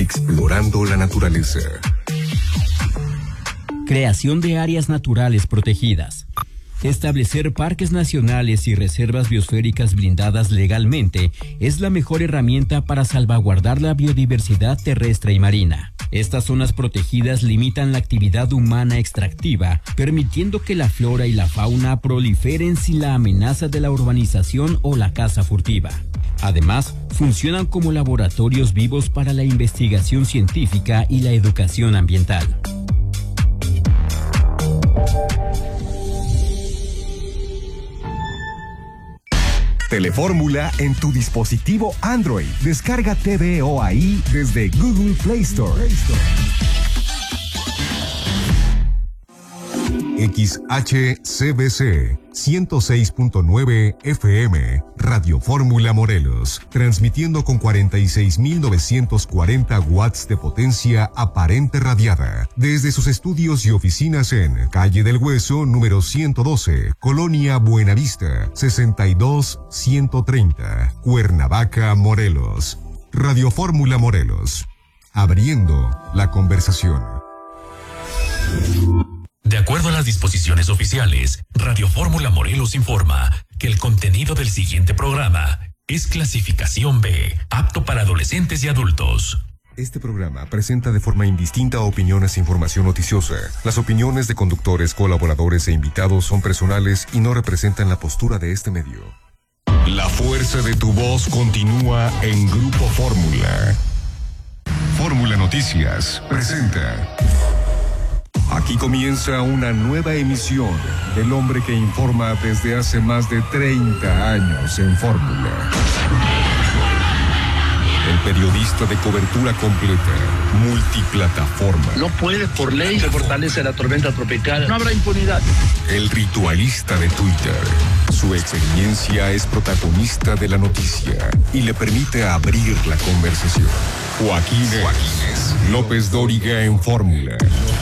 explorando la naturaleza. Creación de áreas naturales protegidas. Establecer parques nacionales y reservas biosféricas blindadas legalmente es la mejor herramienta para salvaguardar la biodiversidad terrestre y marina. Estas zonas protegidas limitan la actividad humana extractiva, permitiendo que la flora y la fauna proliferen sin la amenaza de la urbanización o la caza furtiva. Además, funcionan como laboratorios vivos para la investigación científica y la educación ambiental. Telefórmula en tu dispositivo Android. Descarga TVO ahí desde Google Play Store. XHCBC 106.9 FM, Radio Fórmula Morelos, transmitiendo con 46.940 watts de potencia aparente radiada, desde sus estudios y oficinas en Calle del Hueso, número 112, Colonia Buenavista, 62130, Cuernavaca, Morelos. Radio Fórmula Morelos, abriendo la conversación. De acuerdo a las disposiciones oficiales, Radio Fórmula Morelos informa que el contenido del siguiente programa es clasificación B, apto para adolescentes y adultos. Este programa presenta de forma indistinta opiniones e información noticiosa. Las opiniones de conductores, colaboradores e invitados son personales y no representan la postura de este medio. La fuerza de tu voz continúa en Grupo Fórmula. Fórmula Noticias presenta. Aquí comienza una nueva emisión del hombre que informa desde hace más de 30 años en Fórmula. El periodista de cobertura completa, multiplataforma. No puede, por ley, se fortalece la tormenta tropical. No habrá impunidad. El ritualista de Twitter. Su experiencia es protagonista de la noticia y le permite abrir la conversación. Joaquín López Dóriga en Fórmula.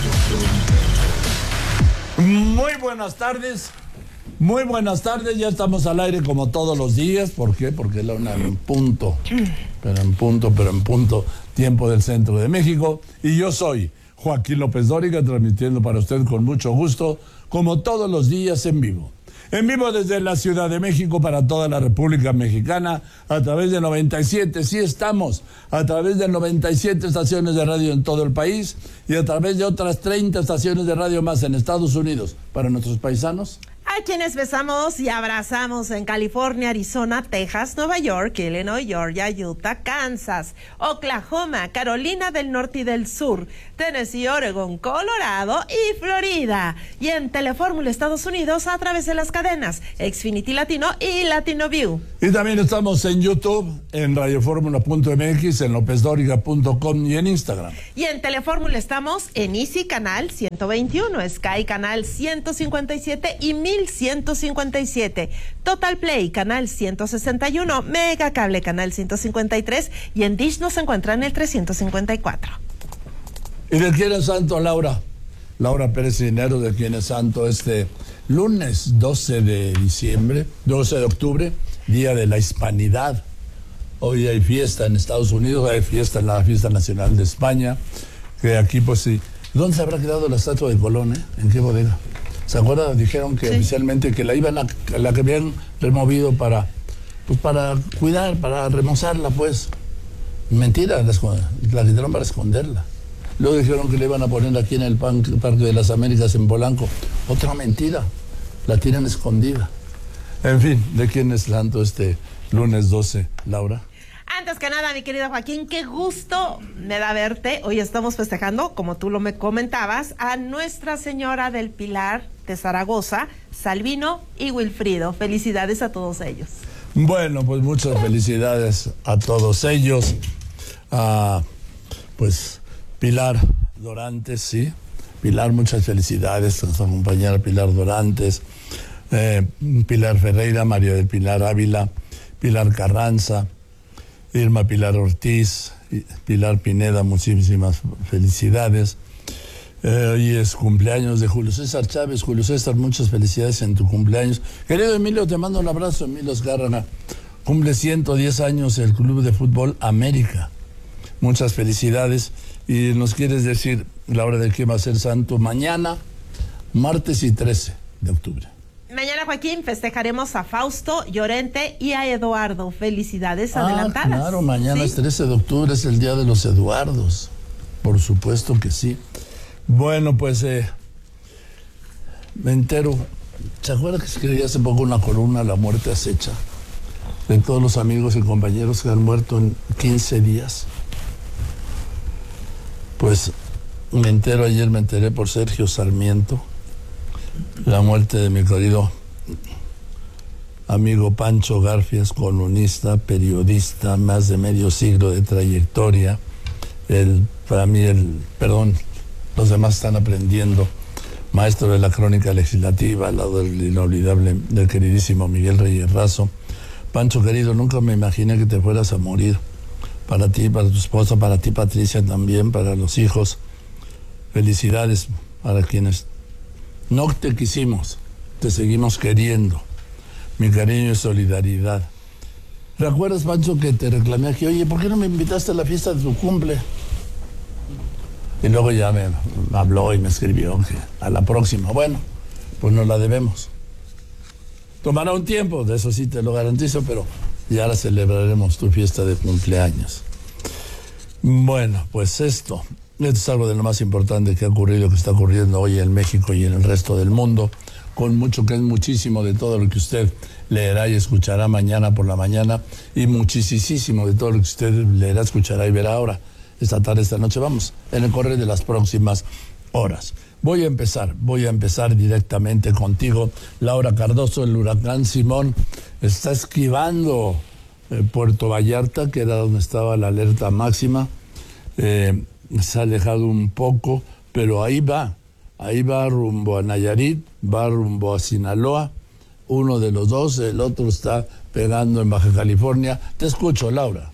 Muy buenas tardes. Muy buenas tardes, ya estamos al aire como todos los días. ¿Por qué? Porque es la una en punto, pero en punto, tiempo del centro de México. Y yo soy Joaquín López Dóriga, transmitiendo para usted con mucho gusto, como todos los días en vivo. En vivo desde la Ciudad de México para toda la República Mexicana, a través de 97, sí estamos, a través de 97 estaciones de radio en todo el país y a través de otras 30 estaciones de radio más en Estados Unidos. Para nuestros paisanos, a quienes besamos y abrazamos en California, Arizona, Texas, Nueva York, Illinois, Georgia, Utah, Kansas, Oklahoma, Carolina del Norte y del Sur, Tennessee, Oregon, Colorado y Florida. Y en Telefórmula Estados Unidos a través de las cadenas Xfinity Latino y Latino View. Y también estamos en YouTube, en radioformula.mx, en lopezdoriga.com y en Instagram. Y en Telefórmula estamos en Easy Canal 121, Sky Canal 157 y 1157, Total Play Canal 161, Mega Cable Canal 153 y en Dish nos encuentran el 354. ¿Y de quién es santo, Laura? Laura Pérez Dinero, ¿de quién es santo este lunes 12 de octubre, Día de la Hispanidad? Hoy hay fiesta en Estados Unidos, hay fiesta en la Fiesta Nacional de España, que aquí pues sí. ¿Dónde se habrá quedado la estatua de Colón, ¿En qué bodega? ¿Se acuerdan? Dijeron que sí, oficialmente que la que habían removido para cuidar, para remozarla, pues. Mentira, la quitaron para esconderla. Luego dijeron que le iban a poner aquí en el Parque de las Américas en Polanco. Otra mentira, la tienen escondida. En fin, ¿de quién es santo este lunes 12, Laura? Antes que nada, mi querido Joaquín, qué gusto me da verte. Hoy estamos festejando, como tú lo me comentabas, a Nuestra Señora del Pilar de Zaragoza, Salvino y Wilfrido. Felicidades a todos ellos. Bueno, pues muchas felicidades a todos ellos. Pues Pilar Dorantes, sí. Pilar, muchas felicidades a nuestra compañera Pilar Dorantes, Pilar Ferreira, María del Pilar Ávila, Pilar Carranza, Irma Pilar Ortiz, Pilar Pineda, muchísimas felicidades. Hoy es cumpleaños de Julio César Chávez. Julio César, muchas felicidades en tu cumpleaños. Querido Emilio, te mando un abrazo. Emilio Esgárraga, cumple 110 años el Club de Fútbol América. muchas felicidades. Y nos quieres decir la hora de quién va a ser santo mañana, martes y 13 de octubre. Mañana, Joaquín, festejaremos a Fausto, Llorente y a Eduardo. Felicidades adelantadas. Claro, mañana es 13 de octubre, es el día de los Eduardos. Por supuesto que sí. Bueno, pues me entero. ¿Se acuerda que escribí hace poco una columna, La muerte acecha? De todos los amigos y compañeros que han muerto en 15 días. Pues me enteré por Sergio Sarmiento, la muerte de mi querido amigo Pancho Garfias, columnista, periodista, más de medio siglo de trayectoria. Los demás están aprendiendo. Maestro de la crónica legislativa, al lado del inolvidable, del queridísimo Miguel Reyes Razo. Pancho querido, nunca me imaginé que te fueras a morir. Para ti, para tu esposa, para ti, Patricia, también, para los hijos. Felicidades para quienes no te quisimos, te seguimos queriendo. Mi cariño y solidaridad. ¿Recuerdas, Pancho, que te reclamé aquí? Oye, ¿por qué no me invitaste a la fiesta de tu cumple? Y luego ya me habló y me escribió que a la próxima. Bueno, pues nos la debemos. Tomará un tiempo, de eso sí te lo garantizo, pero ya la celebraremos, tu fiesta de cumpleaños. Bueno, pues esto es algo de lo más importante que ha ocurrido, que está ocurriendo hoy en México y en el resto del mundo, con mucho que es muchísimo de todo lo que usted leerá y escuchará mañana por la mañana, y muchísimo de todo lo que usted leerá, escuchará y verá ahora, esta tarde, esta noche. Vamos, en el correr de las próximas horas. Voy a empezar directamente contigo, Laura Cardoso. El huracán Simón está esquivando Puerto Vallarta, que era donde estaba la alerta máxima. Se ha alejado un poco, pero ahí va rumbo a Nayarit, va rumbo a Sinaloa, uno de los dos, el otro está pegando en Baja California. Te escucho, Laura.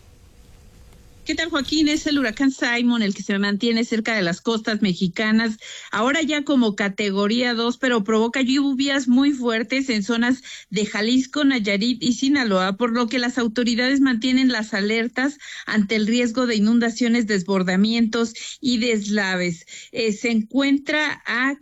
¿Qué tal, Joaquín? Es el huracán Simon el que se mantiene cerca de las costas mexicanas, ahora ya como categoría 2, pero provoca lluvias muy fuertes en zonas de Jalisco, Nayarit y Sinaloa, por lo que las autoridades mantienen las alertas ante el riesgo de inundaciones, desbordamientos y deslaves. Se encuentra a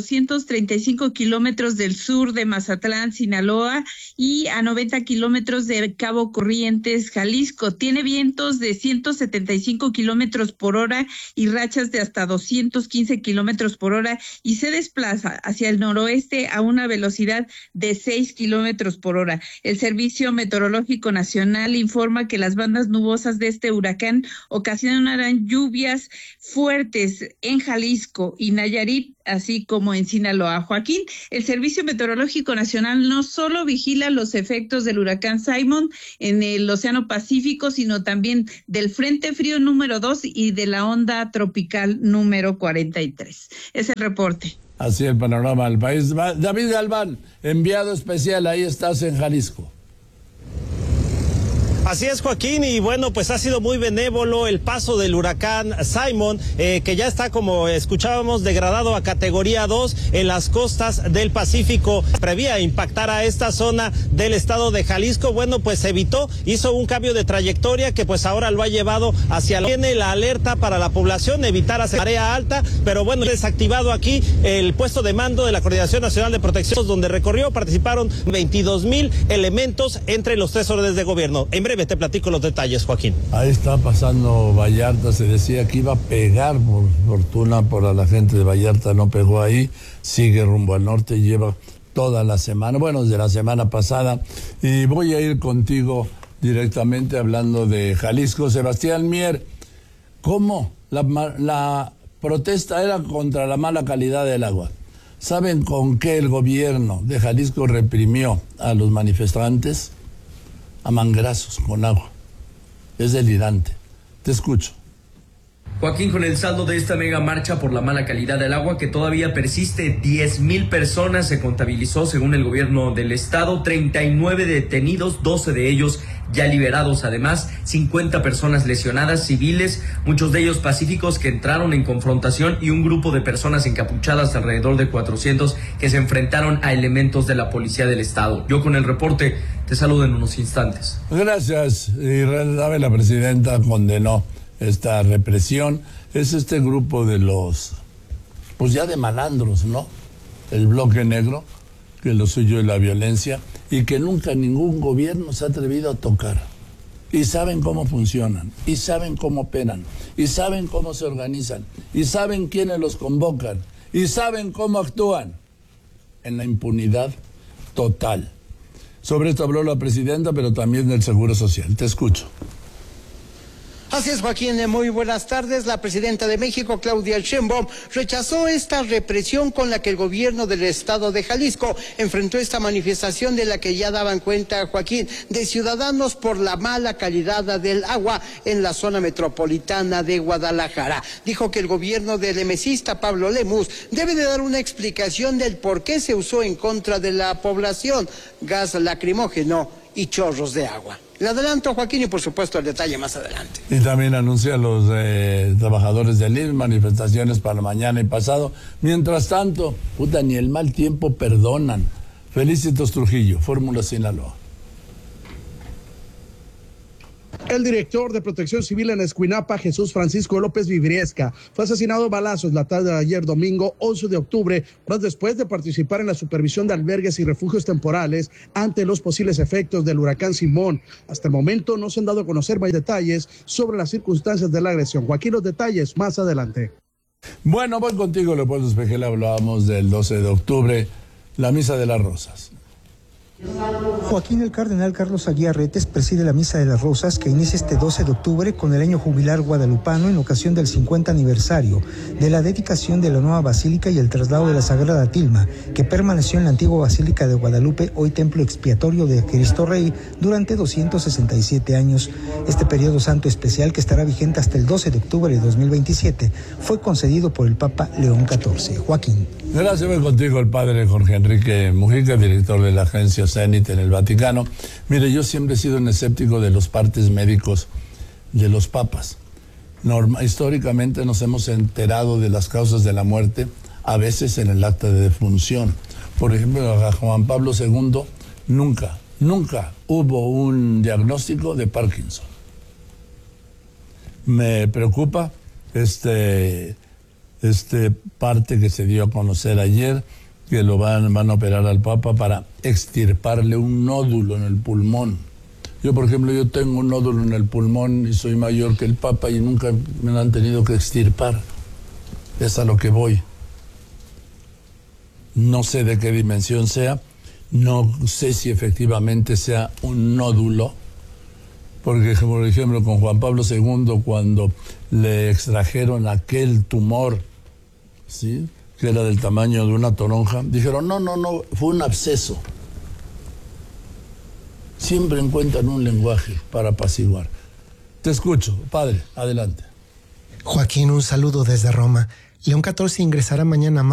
435 kilómetros del sur de Mazatlán, Sinaloa, y a 90 kilómetros de Cabo Corrientes, Jalisco. Tiene vientos de 175 kilómetros por hora y rachas de hasta 215 kilómetros por hora, y se desplaza hacia el noroeste a una velocidad de 6 kilómetros por hora. El Servicio Meteorológico Nacional informa que las bandas nubosas de este huracán ocasionarán lluvias fuertes en Jalisco y Nayarit, así como en Sinaloa. Joaquín, el Servicio Meteorológico Nacional no solo vigila los efectos del huracán Simon en el Océano Pacífico, sino también del Frente Frío número 2 y de la onda tropical número 43. Es el reporte. Así el panorama del país. David Galván, enviado especial, ahí estás en Jalisco. Así es, Joaquín, y bueno, pues ha sido muy benévolo el paso del huracán Simon, que ya está, como escuchábamos, degradado a categoría 2 en las costas del Pacífico. Prevía impactar a esta zona del estado de Jalisco, bueno, pues hizo un cambio de trayectoria que pues ahora lo ha llevado tiene la alerta para la población, evitar hacer marea alta, pero bueno, desactivado aquí el puesto de mando de la Coordinación Nacional de Protección, donde participaron 22,000 elementos entre los 3 órdenes de gobierno. En breve te platico los detalles, Joaquín. Ahí está pasando Vallarta, se decía que iba a pegar, por fortuna para la gente de Vallarta no pegó ahí, sigue rumbo al norte, lleva toda la semana, bueno, desde la semana pasada, y voy a ir contigo directamente hablando de Jalisco. Sebastián Mier, ¿cómo? La protesta era contra la mala calidad del agua. ¿Saben con qué el gobierno de Jalisco reprimió a los manifestantes? A manguerazos con agua. Es delirante. Te escucho. Joaquín, con el saldo de esta mega marcha por la mala calidad del agua que todavía persiste, 10,000 personas se contabilizó según el gobierno del estado, 39 detenidos, 12 de ellos ya liberados, además 50 personas lesionadas, civiles, muchos de ellos pacíficos que entraron en confrontación, y un grupo de personas encapuchadas, alrededor de 400, que se enfrentaron a elementos de la policía del estado. Yo con el reporte te saludo en unos instantes. Gracias. Y la presidenta condenó esta represión, es este grupo de los, pues ya de malandros, ¿no? El bloque negro, que lo suyo es la violencia, y que nunca ningún gobierno se ha atrevido a tocar. Y saben cómo funcionan, y saben cómo operan, y saben cómo se organizan, y saben quiénes los convocan, y saben cómo actúan, en la impunidad total. Sobre esto habló la presidenta, pero también del Seguro Social. Te escucho. Así es, Joaquín, muy buenas tardes. La presidenta de México, Claudia Sheinbaum, rechazó esta represión con la que el gobierno del estado de Jalisco enfrentó esta manifestación de la que ya daban cuenta, Joaquín, de ciudadanos por la mala calidad del agua en la zona metropolitana de Guadalajara. Dijo que el gobierno del emesista Pablo Lemus debe de dar una explicación del por qué se usó en contra de la población gas lacrimógeno y chorros de agua. Le adelanto, Joaquín, y por supuesto el detalle más adelante. Y también anuncia a los trabajadores del IMSS manifestaciones para mañana y pasado. Mientras tanto, ni el mal tiempo perdonan. Felicitos Trujillo, Fórmula Sinaloa. El director de Protección Civil en Escuinapa, Jesús Francisco López Vivriesca, fue asesinado a balazos la tarde de ayer domingo 11 de octubre, horas después de participar en la supervisión de albergues y refugios temporales ante los posibles efectos del huracán Simón. Hasta el momento no se han dado a conocer más detalles sobre las circunstancias de la agresión. Joaquín, los detalles más adelante. Bueno, voy contigo, Leopoldo Espejel. Hablábamos del 12 de octubre, la Misa de las Rosas. Joaquín, el cardenal Carlos Aguiar Retes preside la Misa de las Rosas que inicia este 12 de octubre con el año jubilar guadalupano en ocasión del 50 aniversario de la dedicación de la nueva basílica y el traslado de la Sagrada Tilma, que permaneció en la antigua Basílica de Guadalupe, hoy templo expiatorio de Cristo Rey, durante 267 años. Este periodo santo especial, que estará vigente hasta el 12 de octubre de 2027, fue concedido por el Papa León XIV. Joaquín. Gracias, voy contigo el padre Jorge Enrique Mujica, director de la agencia Zenit en el Vaticano. Mire, yo siempre he sido un escéptico de los partes médicos de los papas. Históricamente nos hemos enterado de las causas de la muerte, a veces en el acta de defunción. Por ejemplo, a Juan Pablo II nunca hubo un diagnóstico de Parkinson. Me preocupa este parte que se dio a conocer ayer, que lo van a operar al Papa para extirparle un nódulo en el pulmón. Yo, por ejemplo, tengo un nódulo en el pulmón y soy mayor que el Papa y nunca me lo han tenido que extirpar. Es a lo que voy. No sé de qué dimensión sea, no sé si efectivamente sea un nódulo, porque, por ejemplo, con Juan Pablo II, cuando le extrajeron aquel tumor, ¿sí?, que era del tamaño de una toronja, dijeron, no, fue un absceso. Siempre encuentran un lenguaje para apaciguar. Te escucho, padre, adelante. Joaquín, un saludo desde Roma. León XIV ingresará mañana